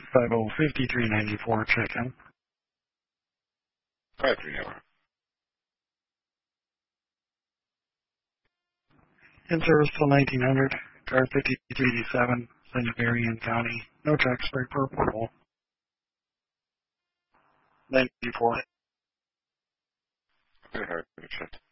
505394, check in. 539. In service till 1900, car 5387, St. Marion County. No tracks break per portable. 94. Okay, all right, good shit.